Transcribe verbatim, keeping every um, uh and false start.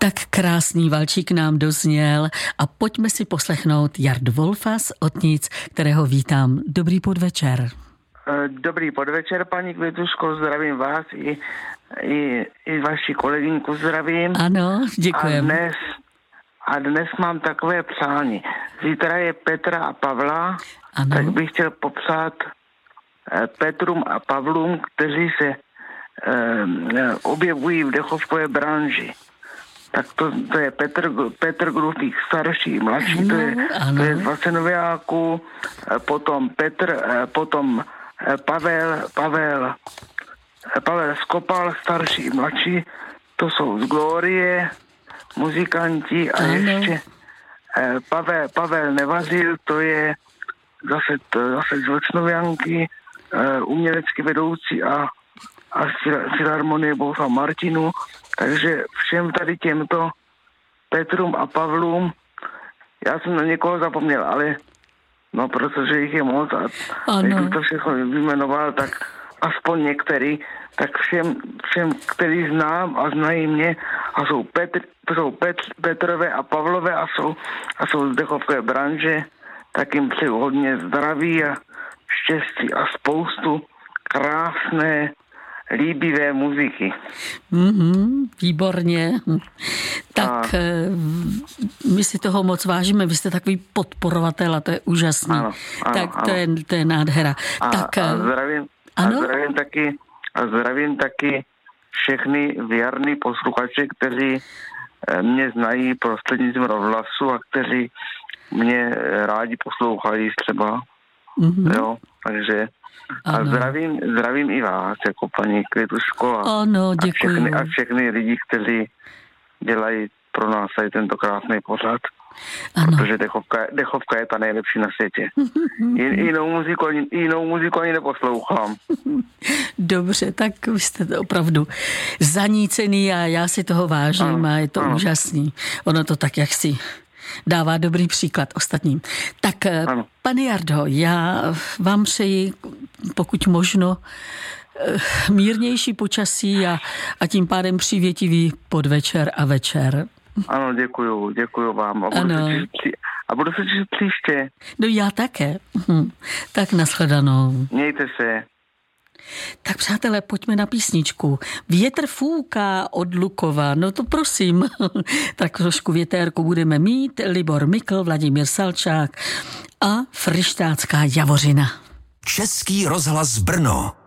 Tak krásný valčík nám dozněl a pojďme si poslechnout Jardu Wolfa z Otnic, kterého vítám. Dobrý podvečer. Dobrý podvečer, paní Květuško, zdravím vás i, i, i vaši kolegyňku zdravím. Ano, děkujem. A dnes, a dnes mám takové přání. Zítra je Petra a Pavla, ano. Tak bych chtěl popsat Petrům a Pavlům, kteří se eh, objevují v dechovkové branži. Tak to, to je Petr, Petr Grufík starší, mladší, ano, to je, to je z Vacenoviáku, potom Petr, potom Pavel, Pavel, Pavel Skopal, starší, mladší, to jsou z Glorie, muzikanti a ano. ještě Pavel, Pavel Nevazil, to je zase, to, zase z Vacenoviánky, umělecky vedoucí a, a filharmonie Bohuslav Martinu. Takže všem tady těmto Petrům a Pavlům, já jsem na někoho zapomněl, ale no, protože jich je moc a když to všechno vyjmenoval, tak aspoň některý, tak všem, všem, který znám a znají mě a jsou, Petr, jsou Petr, Petrové a Pavlové a jsou, a jsou z dechovkové branže, tak jim přeju hodně zdraví a štěstí a spoustu krásné líbivé muziky. Mm-hmm, výborně. Tak a... my si toho moc vážíme, vy jste takový podporovatel a to je úžasný. Ano, ano, tak to, ano. Je, to je nádhera. A, tak, a, zdravím, a, zdravím taky, a zdravím taky všechny věrný posluchače, kteří mě znají prostřednictvím rozhlasu a kteří mě rádi poslouchají třeba. Mm-hmm. Jo, takže a zdravím, zdravím i vás, jako paní Květuško a, ano, a, všechny, a všechny lidi, kteří dělají pro nás tady tento krásný pořad. Ano. Protože dechovka, dechovka je ta nejlepší na světě. Jinou muziku, jinou muziku ani neposlouchám. Dobře, tak vy jste to opravdu zanícený a já si toho vážím ano, a je to ano. úžasný. Ono to tak, jak si dává dobrý příklad ostatním. Tak, ano. Pane Jardo, já vám přeji, pokud možno, mírnější počasí a, a tím pádem přívětivý podvečer a večer. Ano, děkuju, děkuju vám. A budu, ano. Se, těšit, a budu se těšit příště. No já také. Hm. Tak nashledanou. Mějte se. Tak přátelé, pojďme na písničku. Větr fouká od Lukova, no to prosím. Tak trošku větérku budeme mít. Libor Mikl, Vladimír Salčák a Fryštácká Javořina. Český rozhlas Brno.